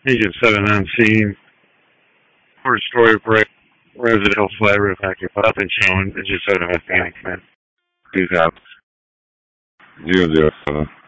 Agent 7 on scene. First story break. Residential flat roof occupied. Up and showing. Agent 7 on Phoenix, man. 2000. 007.